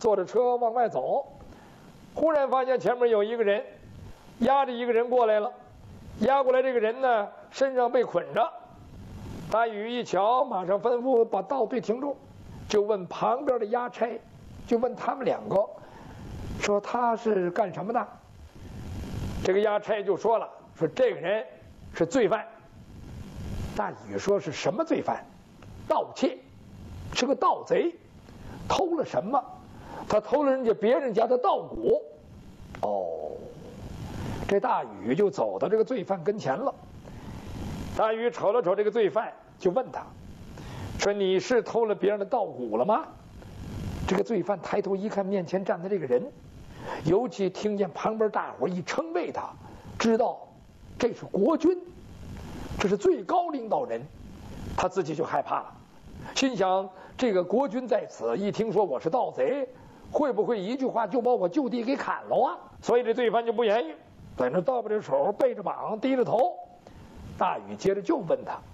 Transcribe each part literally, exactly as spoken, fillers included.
坐着车往外走，忽然发现前面有一个人押着一个人过来了。押过来这个人呢，身上被捆着。大禹一瞧，马上吩咐把道队停住，就问旁边的押差，就问他们两个，说他是干什么的？这个押差就说了，说这个人是罪犯。大禹说是什么罪犯？盗窃，是个盗贼，偷了什么？他偷了人家别人家的稻谷。哦，这大禹就走到这个罪犯跟前了。大禹瞅了瞅这个罪犯，就问他，说你是偷了别人的稻谷了吗？这个罪犯抬头一看，面前站的这个人，尤其听见旁边大伙一称谓他，知道这是国君，这是最高领导人，他自己就害怕了，心想这个国君在此，一听说我是盗贼，会不会一句话就把我就地给砍了啊？所以这罪犯就不言语，在那倒把着手，背着膀，低着头。大禹接着就问他，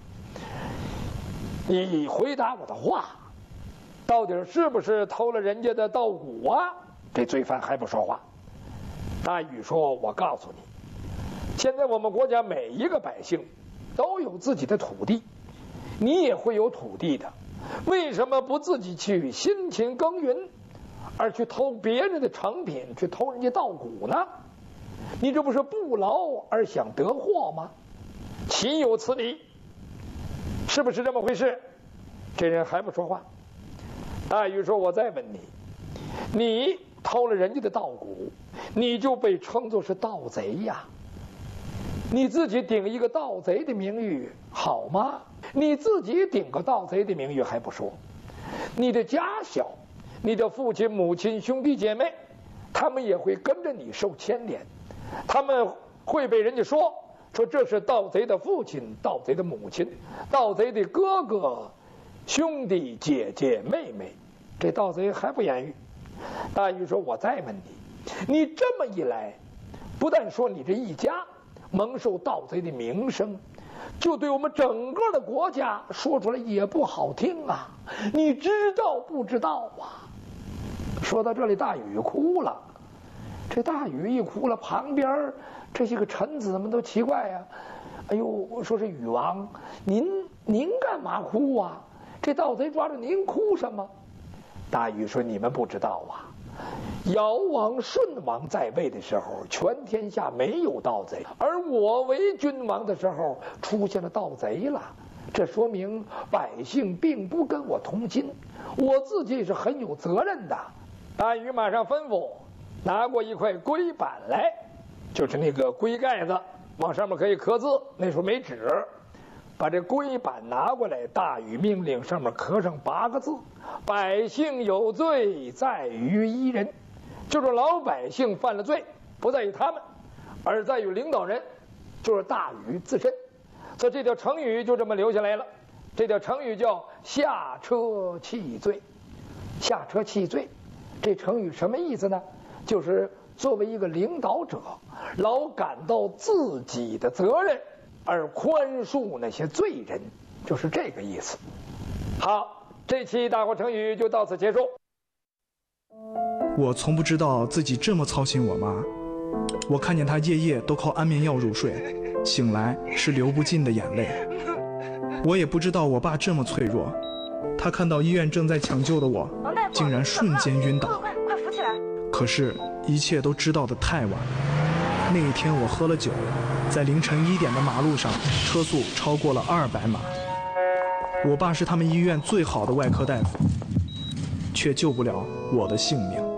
你回答我的话，到底是不是偷了人家的稻谷啊？这罪犯还不说话。大禹说，我告诉你，现在我们国家每一个百姓都有自己的土地，你也会有土地的，为什么不自己去辛勤耕耘，而去偷别人的成品，去偷人家稻谷呢？你这不是不劳而想得获吗？岂有此理！是不是这么回事？这人还不说话。大禹说，我再问你，你偷了人家的稻谷，你就被称作是盗贼呀，你自己顶一个盗贼的名誉好吗？你自己顶个盗贼的名誉还不说，你的家小，你的父亲母亲兄弟姐妹，他们也会跟着你受牵连，他们会被人家说说这是盗贼的父亲，盗贼的母亲，盗贼的哥哥兄弟姐姐妹妹。这盗贼还不言语。大禹说，我再问你，你这么一来，不但说你这一家蒙受盗贼的名声，就对我们整个的国家说出来也不好听啊，你知道不知道啊？说到这里，大禹哭了。这大禹一哭了，旁边这些个臣子们都奇怪呀、啊，哎呦，说是禹王，您您干嘛哭啊？这盗贼抓住您哭什么？大禹说，你们不知道啊，尧王舜王在位的时候，全天下没有盗贼，而我为君王的时候出现了盗贼了，这说明百姓并不跟我同心，我自己是很有责任的。大禹马上吩咐，拿过一块龟板来，就是那个龟盖子，往上面可以刻字，那时候没纸，把这龟板拿过来，大禹命令上面刻上八个字，百姓有罪在于一人，就是老百姓犯了罪，不在于他们，而在于领导人，就是大禹自身。所以这条成语就这么留下来了，这条成语叫下车弃罪。下车弃罪这成语什么意思呢？就是作为一个领导者，老感到自己的责任而宽恕那些罪人，就是这个意思。好，这期大话成语就到此结束。 我从不知道自己这么操心我妈，我看见她夜夜都靠安眠药入睡，醒来是流不尽的眼泪。我也不知道我爸这么脆弱，他看到医院正在抢救的我，竟然瞬间晕倒。 快扶起来！ 可是，一切都知道得太晚。那一天我喝了酒，在凌晨一点的马路上，车速超过了二百码。我爸是他们医院最好的外科大夫，却救不了我的性命。